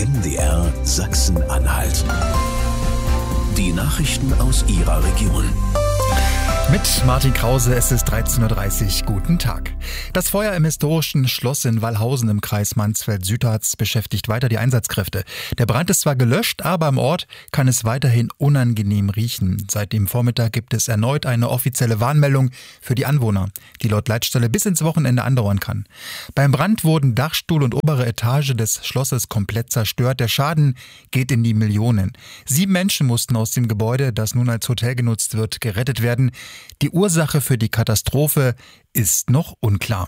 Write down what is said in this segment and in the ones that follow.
MDR Sachsen-Anhalt. Die Nachrichten aus Ihrer Region. Mit Martin Krause, es ist 13.30 Uhr. Guten Tag. Das Feuer im historischen Schloss in Wallhausen im Kreis Mansfeld-Südharz beschäftigt weiter die Einsatzkräfte. Der Brand ist zwar gelöscht, aber am Ort kann es weiterhin unangenehm riechen. Seit dem Vormittag gibt es erneut eine offizielle Warnmeldung für die Anwohner, die laut Leitstelle bis ins Wochenende andauern kann. Beim Brand wurden Dachstuhl und obere Etage des Schlosses komplett zerstört. Der Schaden geht in die Millionen. 7 Menschen mussten aus dem Gebäude, das nun als Hotel genutzt wird, gerettet werden. Die Ursache für die Katastrophe ist noch unklar.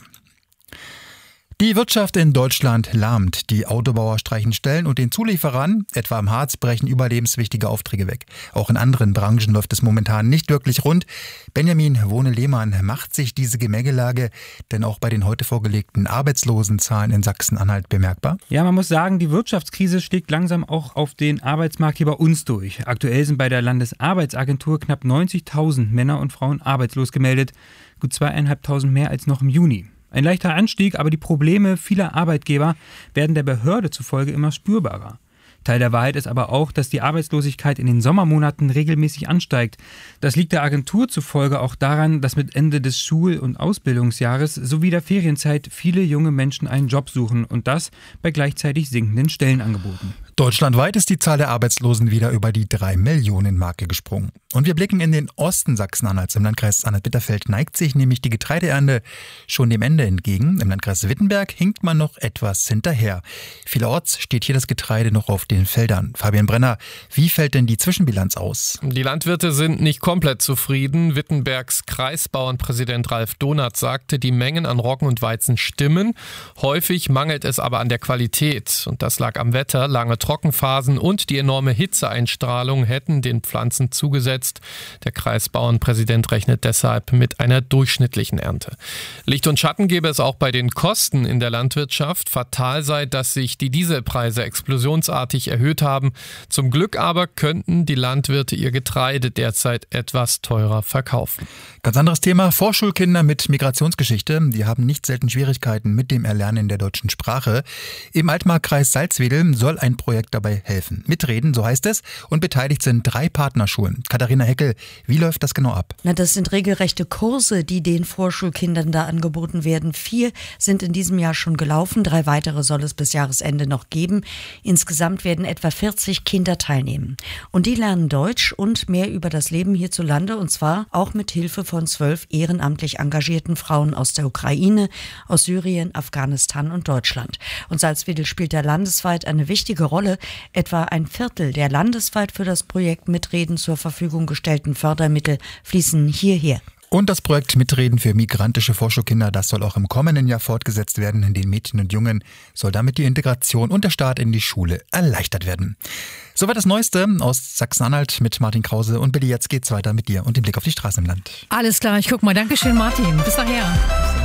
Die Wirtschaft in Deutschland lahmt. Die Autobauer streichen Stellen und den Zulieferern, etwa im Harz, brechen überlebenswichtige Aufträge weg. Auch in anderen Branchen läuft es momentan nicht wirklich rund. Benjamin Wohne-Lehmann, macht sich diese Gemengelage denn auch bei den heute vorgelegten Arbeitslosenzahlen in Sachsen-Anhalt bemerkbar? Ja, man muss sagen, die Wirtschaftskrise schlägt langsam auch auf den Arbeitsmarkt hier bei uns durch. Aktuell sind bei der Landesarbeitsagentur knapp 90.000 Männer und Frauen arbeitslos gemeldet. Gut 2.500 mehr als noch im Juni. Ein leichter Anstieg, aber die Probleme vieler Arbeitgeber werden der Behörde zufolge immer spürbarer. Teil der Wahrheit ist aber auch, dass die Arbeitslosigkeit in den Sommermonaten regelmäßig ansteigt. Das liegt der Agentur zufolge auch daran, dass mit Ende des Schul- und Ausbildungsjahres sowie der Ferienzeit viele junge Menschen einen Job suchen und das bei gleichzeitig sinkenden Stellenangeboten. Deutschlandweit ist die Zahl der Arbeitslosen wieder über die 3-Millionen-Marke gesprungen. Und wir blicken in den Osten Sachsen-Anhalts. Im Landkreis Anhalt-Bitterfeld neigt sich nämlich die Getreideernte schon dem Ende entgegen. Im Landkreis Wittenberg hinkt man noch etwas hinterher. Vielerorts steht hier das Getreide noch auf den Feldern. Fabian Brenner, wie fällt denn die Zwischenbilanz aus? Die Landwirte sind nicht komplett zufrieden. Wittenbergs Kreisbauernpräsident Ralf Donath sagte, die Mengen an Roggen und Weizen stimmen. Häufig mangelt es aber an der Qualität. Und das lag am Wetter. Lange Trockenphasen und die enorme Hitzeeinstrahlung hätten den Pflanzen zugesetzt. Der Kreisbauernpräsident rechnet deshalb mit einer durchschnittlichen Ernte. Licht und Schatten gäbe es auch bei den Kosten in der Landwirtschaft. Fatal sei, dass sich die Dieselpreise explosionsartig erhöht haben. Zum Glück aber könnten die Landwirte ihr Getreide derzeit etwas teurer verkaufen. Ganz anderes Thema, Vorschulkinder mit Migrationsgeschichte. Die haben nicht selten Schwierigkeiten mit dem Erlernen der deutschen Sprache. Im Altmarkkreis Salzwedel soll ein Projekt dabei helfen. Mitreden, so heißt es, und beteiligt sind 3 Partnerschulen. Katharina Heckel, wie läuft das genau ab? Das sind regelrechte Kurse, die den Vorschulkindern da angeboten werden. 4 sind in diesem Jahr schon gelaufen, 3 weitere soll es bis Jahresende noch geben. Insgesamt werden etwa 40 Kinder teilnehmen. Und die lernen Deutsch und mehr über das Leben hierzulande, und zwar auch mit Hilfe von 12 ehrenamtlich engagierten Frauen aus der Ukraine, aus Syrien, Afghanistan und Deutschland. Und Salzwedel spielt da landesweit eine wichtige Rolle. Etwa ein Viertel der landesweit für das Projekt Mitreden zur Verfügung gestellten Fördermittel fließen hierher. Und das Projekt Mitreden für migrantische Vorschulkinder, das soll auch im kommenden Jahr fortgesetzt werden. In den Mädchen und Jungen soll damit die Integration und der Start in die Schule erleichtert werden. Soweit das Neueste aus Sachsen-Anhalt mit Martin Krause. Und Billy, jetzt geht's weiter mit dir und dem Blick auf die Straßen im Land. Alles klar, ich guck mal. Dankeschön, Martin. Bis nachher.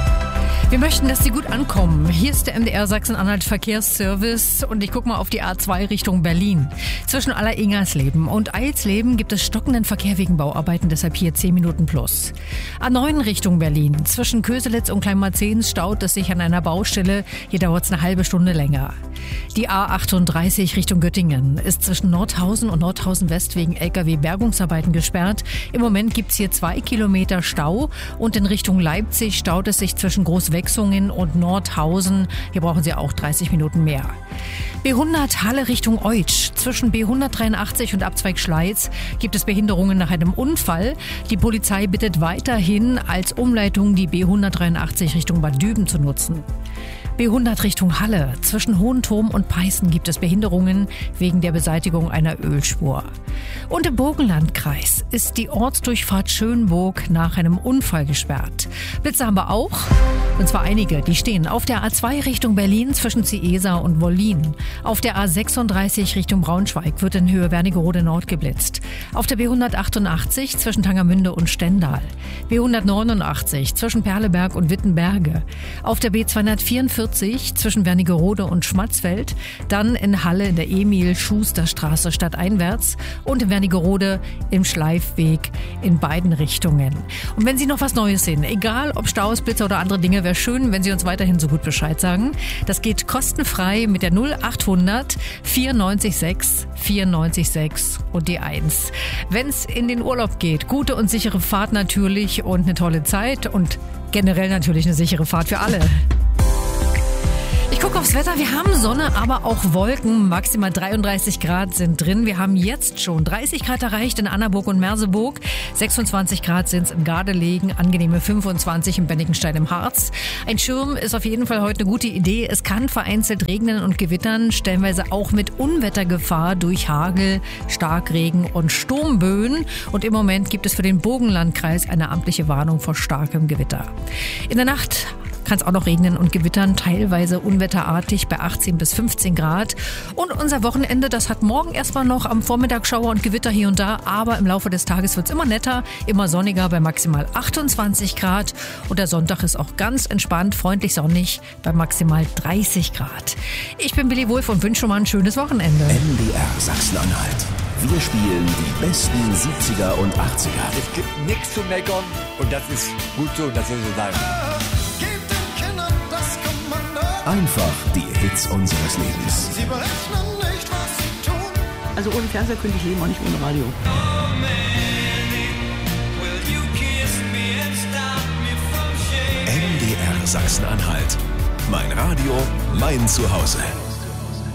Wir möchten, dass Sie gut ankommen. Hier ist der MDR Sachsen-Anhalt Verkehrsservice und ich gucke mal auf die A2 Richtung Berlin. Zwischen Aller-Ingersleben und Eilsleben gibt es stockenden Verkehr wegen Bauarbeiten, deshalb hier 10 Minuten plus. A9 Richtung Berlin. Zwischen Köselitz und Kleinmarzens staut es sich an einer Baustelle. Hier dauert es eine halbe Stunde länger. Die A38 Richtung Göttingen ist zwischen Nordhausen und Nordhausen West wegen LKW-Bergungsarbeiten gesperrt. Im Moment gibt es hier 2 Kilometer Stau und in Richtung Leipzig staut es sich zwischen Großwechsungen und Nordhausen. Hier brauchen Sie auch 30 Minuten mehr. B100 Halle Richtung Eutsch. Zwischen B183 und Abzweig Schleiz gibt es Behinderungen nach einem Unfall. Die Polizei bittet weiterhin als Umleitung die B183 Richtung Bad Düben zu nutzen. B100 Richtung Halle. Zwischen Hohenturm und Peißen gibt es Behinderungen wegen der Beseitigung einer Ölspur. Und im Burgenlandkreis ist die Ortsdurchfahrt Schönburg nach einem Unfall gesperrt. Blitze haben wir auch, und zwar einige. Die stehen auf der A2 Richtung Berlin zwischen Ciesa und Wollin. Auf der A36 Richtung Braunschweig wird in Höhe Wernigerode Nord geblitzt. Auf der B188 zwischen Tangermünde und Stendal. B189 zwischen Perleberg und Wittenberge. Auf der B244 A40 zwischen Wernigerode und Schmatzfeld, dann in Halle in der Emil-Schuster-Straße stadteinwärts und in Wernigerode im Schleifweg in beiden Richtungen. Und wenn Sie noch was Neues sehen, egal ob Staus, Blitzer oder andere Dinge, wäre schön, wenn Sie uns weiterhin so gut Bescheid sagen. Das geht kostenfrei mit der 0800 946 946 und die 1. Wenn es in den Urlaub geht, gute und sichere Fahrt natürlich und eine tolle Zeit und generell natürlich eine sichere Fahrt für alle. Ich gucke aufs Wetter. Wir haben Sonne, aber auch Wolken. Maximal 33 Grad sind drin. Wir haben jetzt schon 30 Grad erreicht in Annaburg und Merseburg. 26 Grad sind es in Gardelegen. Angenehme 25 in Bennigenstein im Harz. Ein Schirm ist auf jeden Fall heute eine gute Idee. Es kann vereinzelt regnen und gewittern. Stellenweise auch mit Unwettergefahr durch Hagel, Starkregen und Sturmböen. Und im Moment gibt es für den Burgenlandkreis eine amtliche Warnung vor starkem Gewitter. In der Nacht kann es auch noch regnen und gewittern, teilweise unwetterartig bei 18 bis 15 Grad. Und unser Wochenende, das hat morgen erstmal noch am Vormittag Schauer und Gewitter hier und da, aber im Laufe des Tages wird es immer netter, immer sonniger bei maximal 28 Grad. Und der Sonntag ist auch ganz entspannt, freundlich sonnig bei maximal 30 Grad. Ich bin Billy Wulff und wünsche schon mal ein schönes Wochenende. MDR Sachsen-Anhalt. Wir spielen die besten 70er und 80er. Es gibt nichts zu meckern und das ist gut so, das soll so sein. Einfach die Hits unseres Lebens. Sie berechnen nicht, was sie tun. Also ohne Fernseher könnte ich leben, auch nicht ohne Radio. MDR Sachsen-Anhalt. Mein Radio, mein Zuhause.